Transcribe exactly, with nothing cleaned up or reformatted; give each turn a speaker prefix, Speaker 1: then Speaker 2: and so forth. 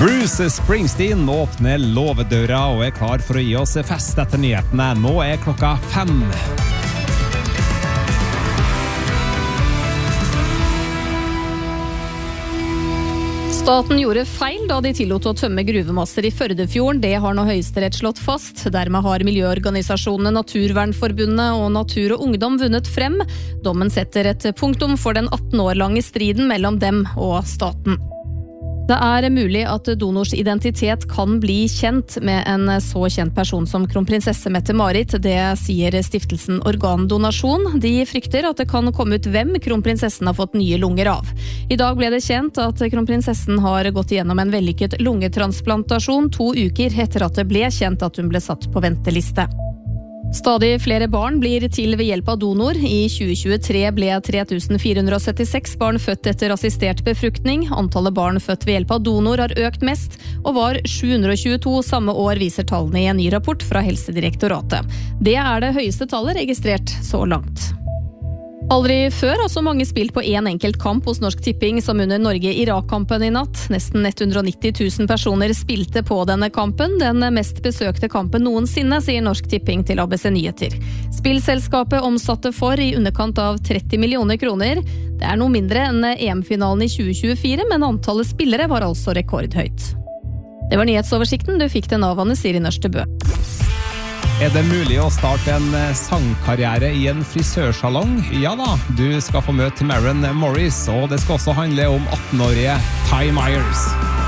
Speaker 1: Bruce Springsteen åpner låvedøra og er klar for å gi oss fest etter nyhetene. Nå er klokka fem.
Speaker 2: Staten gjorde feil da de tillot å tømme gruvemaster i Førdefjorden. Det har nå Høyesterett slått fast. Dermed har miljøorganisasjonene Naturvernforbundet og Natur og Ungdom vunnet frem. Dommen setter et punktum for den atten år lange striden mellom dem og staten. Det er mulig at donors identitet kan bli kjent med en så kjent person som kronprinsesse Mette-Marit. Det sier stiftelsen Organdonasjon. De frykter at det kan komme ut hvem kronprinsessen har fått nye lunger av. I dag ble det kjent at kronprinsessen har gått igjennom en vellykket lungetransplantasjon to uker etter at det ble kjent at hun ble satt på venteliste. Stadig flere barn blir til ved hjelp av donor. I tjue tjuetre ble tre tusen fire hundre syttiseks barn født etter assistert befruktning. Antallet barn født ved hjelp av donor har økt mest, og var sju hundre tjueto samme år, viser tallene i en ny rapport fra Helsedirektoratet. Det er det høyeste tallet registrert så langt. Aldri før har så mange spilt på en enkelt kamp hos Norsk Tipping som under Norge-Irak-kampen i natt. Nesten hundre nitti tusen personer spilte på denne kampen, den mest besøkte kampen noensinne, sier Norsk Tipping til A B C Nyheter. Spillselskapet omsatte for i underkant av tretti millioner kroner. Det er noe mindre enn E M-finalen i tjue tjuefire, men antallet spillere var altså rekordhøyt. Det var nyhetsoversikten, du fikk den av Anne Siri Nørstebø.
Speaker 1: Er det mulig å starte en sangkarriere i en frisørsalong? Ja da, du skal få møte Maren Morris, og det skal også handle om atten-årige Ty Myers.